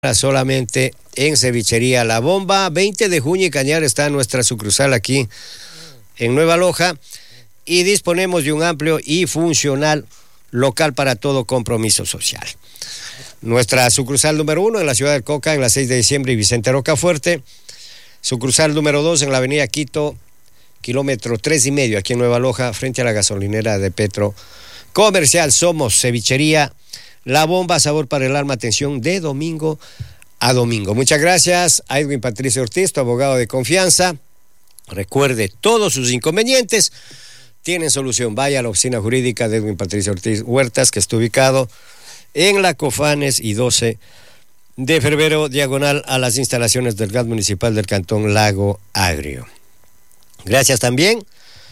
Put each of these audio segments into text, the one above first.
solamente en Cevichería La Bomba. 20 de junio y Cañar está nuestra sucursal aquí en Nueva Loja y disponemos de un amplio y funcional local para todo compromiso social. Nuestra sucursal número 1 en la ciudad del Coca, en la 6 de diciembre y Vicente Rocafuerte. Sucursal número 2 en la avenida Quito, kilómetro 3,5, aquí en Nueva Loja, frente a la gasolinera de Petro Comercial. Somos Cevichería La Bomba, sabor para el alma, atención de domingo a domingo. Muchas gracias a Edwin Patricio Ortiz, tu abogado de confianza. Recuerde, todos sus inconvenientes tienen solución. Vaya a la oficina jurídica de Edwin Patricio Ortiz Huertas, que está ubicado en la Cofanes y 12 de febrero, diagonal a las instalaciones del gas municipal del Cantón Lago Agrio. Gracias también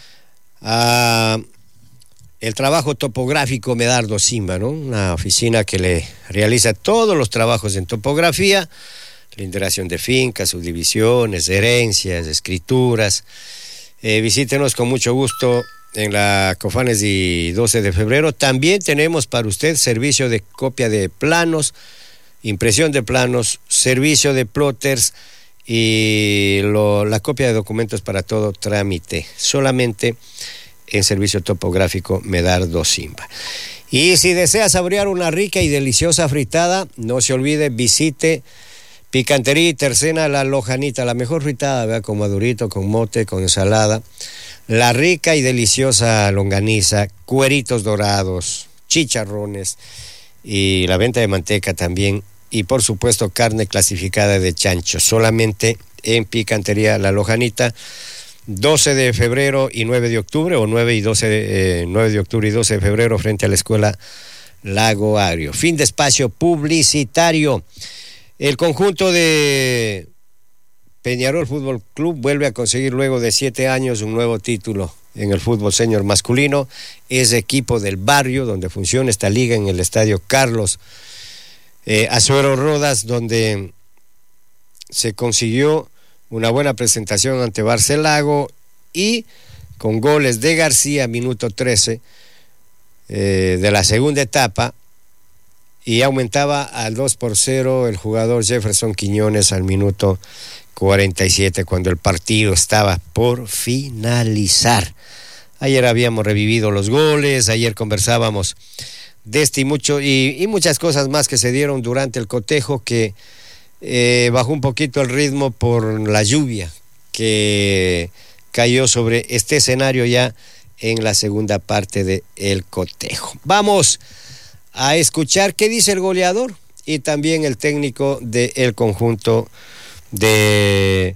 a el trabajo topográfico Medardo Simba, ¿no? Una oficina que le realiza todos los trabajos en topografía, linderación de fincas, subdivisiones, herencias, escrituras. Visítenos con mucho gusto en la Cofanes y 12 de febrero. También tenemos para usted servicio de copia de planos, impresión de planos, servicio de plotters y la copia de documentos para todo trámite, solamente en servicio topográfico Medardo Simba. Y si desea saborear una rica y deliciosa fritada, no se olvide, visite Picantería y Tercena La Lojanita, la mejor fritada, ¿verdad? Con madurito, con mote, con ensalada, la rica y deliciosa longaniza, cueritos dorados, chicharrones y la venta de manteca también, y por supuesto carne clasificada de chancho, solamente en Picantería La Lojanita. 12 de febrero y 9 de octubre, o 9 de octubre y 12 de febrero, frente a la escuela Lago Agrio. Fin de espacio publicitario. El conjunto de Peñarol Fútbol Club vuelve a conseguir luego de 7 años un nuevo título en el fútbol senior masculino. Es equipo del barrio donde funciona esta liga, en el estadio Carlos Azuero Rodas, donde se consiguió una buena presentación ante Barcelago y con goles de García, minuto 13 de la segunda etapa, y aumentaba al 2-0 el jugador Jefferson Quiñones al minuto 47, cuando el partido estaba por finalizar. Ayer habíamos revivido los goles, ayer conversábamos de este y muchas cosas más que se dieron durante el cotejo, que bajó un poquito el ritmo por la lluvia que cayó sobre este escenario ya en la segunda parte del cotejo. Vamos a escuchar qué dice el goleador y también el técnico del conjunto de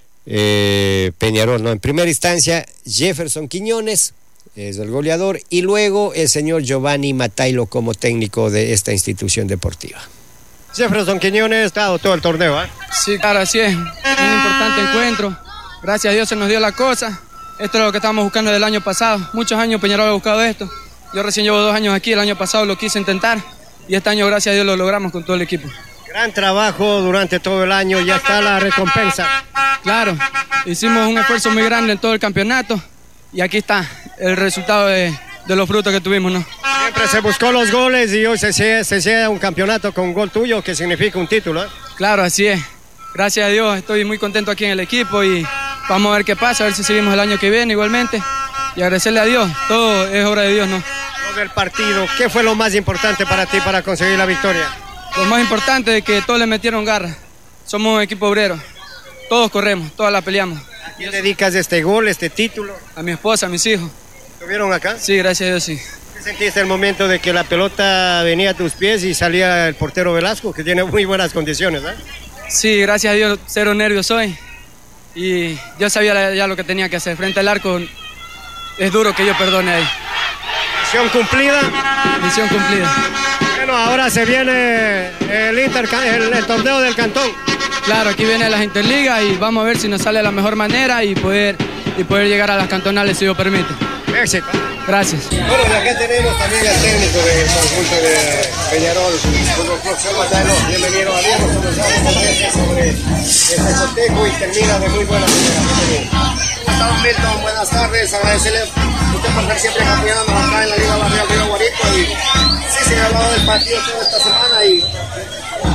Peñarol, ¿no? En primera instancia, Jefferson Quiñones es el goleador, y luego el señor Giovanni Matailo como técnico de esta institución deportiva. Jefferson Quiñones ha estado todo el torneo, ¿eh? Sí, claro, así es. Un importante encuentro. Gracias a Dios se nos dio la cosa. Esto es lo que estábamos buscando del año pasado. Muchos años Peñarol ha buscado esto. Yo recién llevo 2 años aquí. El año pasado lo quise intentar y este año, gracias a Dios, lo logramos con todo el equipo. Gran trabajo durante todo el año. Ya está la recompensa. Claro, hicimos un esfuerzo muy grande en todo el campeonato y aquí está el resultado de los frutos que tuvimos, ¿no? Siempre se buscó los goles y hoy se llega un campeonato con gol tuyo, que significa un título, ¿eh? Claro, así es. Gracias a Dios estoy muy contento aquí en el equipo y vamos a ver qué pasa, a ver si seguimos el año que viene igualmente y agradecerle a Dios. Todo es obra de Dios, ¿no? Lo del partido, ¿qué fue lo más importante para ti para conseguir la victoria? Lo más importante es que todos le metieron garra. Somos un equipo obrero. Todos corremos, todos la peleamos. ¿A quién dedicas este gol, este título? A mi esposa, a mis hijos. ¿Estuvieron acá? Sí, gracias a Dios, sí. ¿Qué sentiste el momento de que la pelota venía a tus pies y salía el portero Velasco, que tiene muy buenas condiciones, ¿eh? Sí, gracias a Dios, cero nervios hoy. Y yo sabía ya lo que tenía que hacer. Frente al arco es duro que yo perdone ahí. Misión cumplida. Misión cumplida. Bueno, ahora se viene el torneo del Cantón. Claro, aquí viene las Interligas y vamos a ver si nos sale de la mejor manera y poder llegar a las cantonales, si Dios permite. Éxito. Gracias. Bueno, y acá tenemos también al técnico del conjunto de Peñarol, Fútbol Club Matalo. Bienvenido, habíamos conversado sobre este cotejo y termina de muy buena manera. Don Milton, buenas tardes, agradecerle a usted por estar siempre campeonando acá en la Liga Barrial Río Guarito, y sí se ha hablado del partido toda esta semana y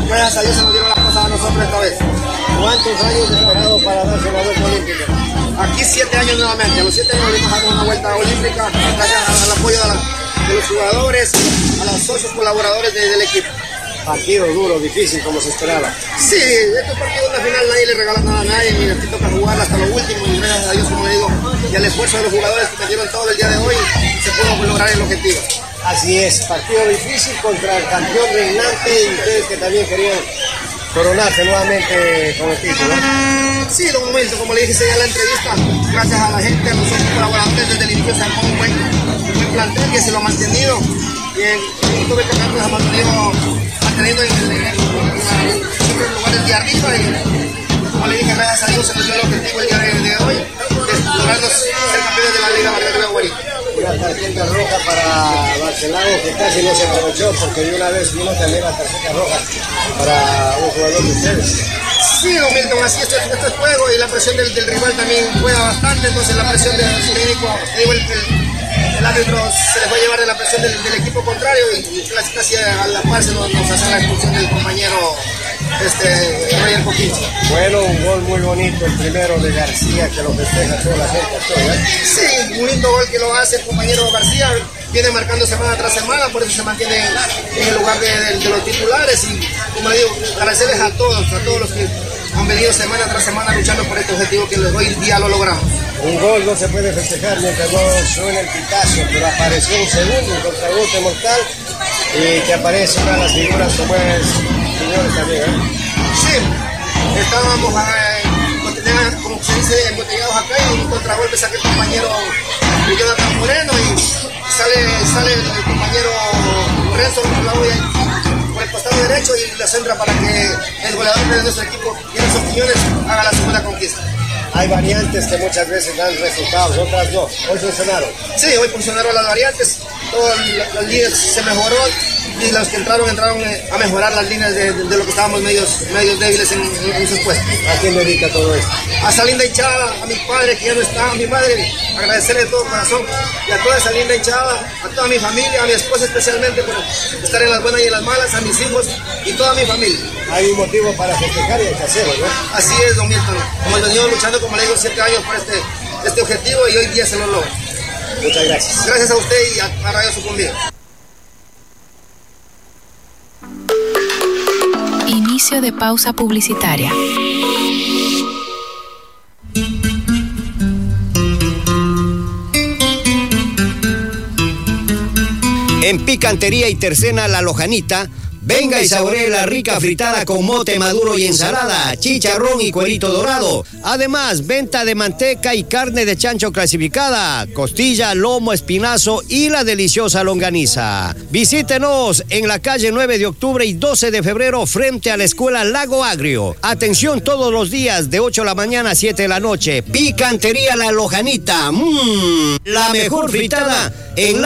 gracias a Dios se nos dieron las cosas a nosotros esta vez. ¿Cuántos años esperado para darse la vuelta olímpica? Aquí 7 años nuevamente, a los 7 años venimos a dar una vuelta olímpica, gracias al apoyo de los jugadores, a los socios colaboradores del equipo. Partido duro, difícil, como se esperaba. Sí, estos partidos al final nadie le regala nada a nadie, y aquí toca jugar hasta lo último, y gracias a Dios, como le digo, y al esfuerzo de los jugadores que metieron todo el día de hoy, se pudo lograr el objetivo. Así es, partido difícil contra el campeón reinante y ustedes que también querían coronarse nuevamente con el título. Sí, don Milton, como le dije ya en la entrevista, gracias a la gente, a los otros colaboradores desde el inicio se armó un buen plantel que se lo ha mantenido, y en todo el campeonato se ha manteniendo siempre en lugares de arriba, y como le dije, gracias a Dios se nos dio el objetivo el día de hoy, de lograrnos ser campeones de la Liga Barrio Guarí. Una tarjeta roja para Barcelona que casi no se aprovechó porque de una vez vino también la tarjeta roja para un jugador de ustedes. Sí, don Milton, así esto es juego y la presión del rival también juega bastante, entonces la presión del técnico, el árbitro se les va a llevar de la presión del equipo contrario y casi a la par nos hace la expulsión del compañero Roger Coquín. Bueno, un gol muy bonito, el primero de García que lo festeja toda la gente. Sí, un lindo gol que lo hace el compañero García, viene marcando semana tras semana, por eso se mantiene en el lugar de los titulares y como le digo, agradecerles a todos los que han venido semana tras semana luchando por este objetivo que hoy día lo logramos. Un gol no se puede festejar mientras no suena el pitazo, pero apareció un segundo, un contragolpe mortal y que aparece una de las figuras como es Quiñones también. Sí, estábamos como se dice embotellados acá y un contragolpe saca el compañero Jonathan Moreno y sale el compañero Renzo por el costado derecho y la centra para que el goleador de nuestro equipo, Nelson Quiñones, haga la segunda conquista. Hay variantes que muchas veces dan resultados, otras no. Hoy funcionaron. Sí, hoy funcionaron las variantes, todas las líneas se mejoró y los que entraron a mejorar las líneas de lo que estábamos medios débiles en sus puestos. ¿A quién dedica todo esto? A esa linda hinchada, a mi padre que ya no está, a mi madre, agradecerle de todo corazón y a toda esa linda hinchada, a toda mi familia, a mi esposa especialmente por estar en las buenas y en las malas, a mis hijos y toda mi familia. Hay un motivo para festejar y hay que hacerlo, ¿no? Así es, don Milton. Hemos venido luchando, como le digo, 7 años por este objetivo y hoy día se lo logra. Muchas gracias. Gracias a usted y a Radio Sucumbío. Inicio de pausa publicitaria. En Picantería y Tercena La Lojanita, venga y saboree la rica fritada con mote maduro y ensalada, chicharrón y cuerito dorado. Además, venta de manteca y carne de chancho clasificada, costilla, lomo, espinazo y la deliciosa longaniza. Visítenos en la calle 9 de octubre y 12 de febrero frente a la escuela Lago Agrio. Atención todos los días de 8 de la mañana a 7 de la noche. Picantería La Lojanita. La mejor fritada en la